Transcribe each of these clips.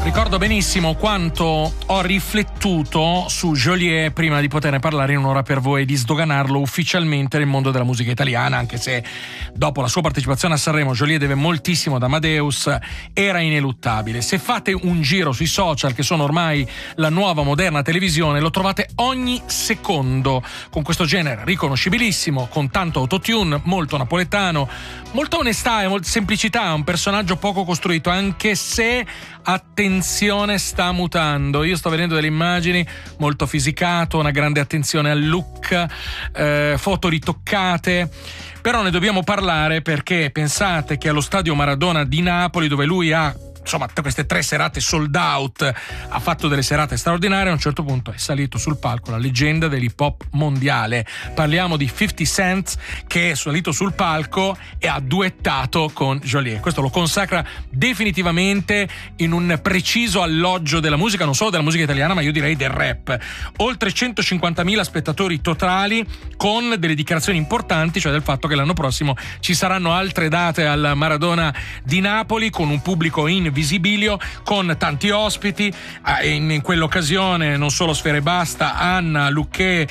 Ricordo benissimo quanto ho riflettuto su Geolier prima di poterne parlare in un'ora per voi e di sdoganarlo ufficialmente nel mondo della musica italiana, anche se dopo la sua partecipazione a Sanremo Geolier deve moltissimo ad Amadeus, era ineluttabile. Se fate un giro sui social, che sono ormai la nuova moderna televisione, lo trovate ogni secondo, con questo genere riconoscibilissimo, con tanto autotune, molto napoletano, molta onestà e molta semplicità, un personaggio poco costruito, anche se attenzione, sta mutando. Io sto vedendo delle immagini, molto fisicato, una grande attenzione al look, foto ritoccate, però ne dobbiamo parlare perché pensate che allo stadio Maradona di Napoli, dove lui ha queste 3 serate sold out, ha fatto delle serate straordinarie, a un certo punto è salito sul palco la leggenda dell'hip hop mondiale. Parliamo di 50 Cent, che è salito sul palco e ha duettato con Geolier. Questo lo consacra definitivamente in un preciso alloggio della musica, non solo della musica italiana, ma io direi del rap. Oltre 150.000 spettatori totali, con delle dichiarazioni importanti, cioè del fatto che l'anno prossimo ci saranno altre date al Maradona di Napoli, con un pubblico in visibilio, con tanti ospiti, in quell'occasione non solo Sfera Ebbasta, Anna, Luché,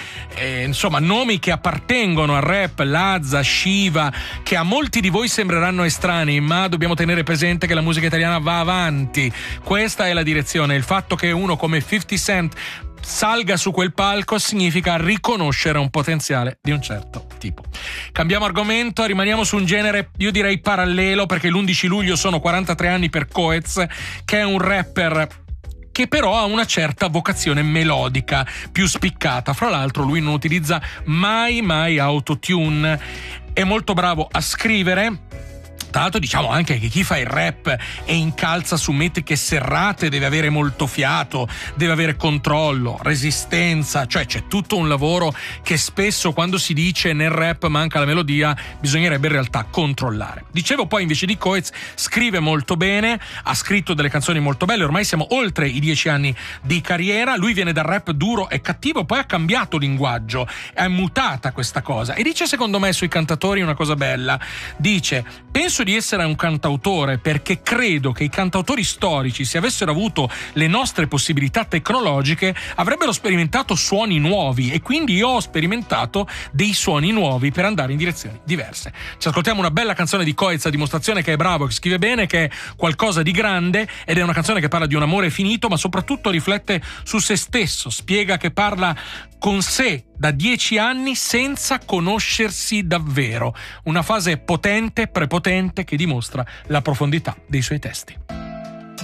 nomi che appartengono al rap, Lazza, Shiva, che a molti di voi sembreranno estranei, ma dobbiamo tenere presente che la musica italiana va avanti. Questa è la direzione. Il fatto che uno come 50 Cent salga su quel palco significa riconoscere un potenziale di un certo tipo. Cambiamo argomento, rimaniamo su un genere, io direi parallelo, perché l'11 luglio sono 43 anni per Coez, che è un rapper che però ha una certa vocazione melodica, più spiccata. Fra l'altro lui non utilizza mai autotune, è molto bravo a scrivere. Tra l'altro diciamo anche che chi fa il rap e incalza su metriche serrate deve avere molto fiato, deve avere controllo, resistenza, cioè c'è tutto un lavoro che spesso quando si dice nel rap manca la melodia bisognerebbe in realtà controllare. Dicevo, poi invece di Coez scrive molto bene, ha scritto delle canzoni molto belle, ormai siamo oltre i 10 anni di carriera. Lui viene dal rap duro e cattivo, poi ha cambiato linguaggio, è mutata questa cosa, e dice secondo me sui cantatori una cosa bella. Dice: penso di essere un cantautore perché credo che i cantautori storici, se avessero avuto le nostre possibilità tecnologiche, avrebbero sperimentato suoni nuovi, e quindi io ho sperimentato dei suoni nuovi per andare in direzioni diverse. Ci ascoltiamo una bella canzone di Coez, a dimostrazione che è bravo, che scrive bene, che è qualcosa di grande, ed è una canzone che parla di un amore finito, ma soprattutto riflette su se stesso, spiega che parla con sé da 10 anni senza conoscersi davvero. Una fase potente, prepotente, che dimostra la profondità dei suoi testi.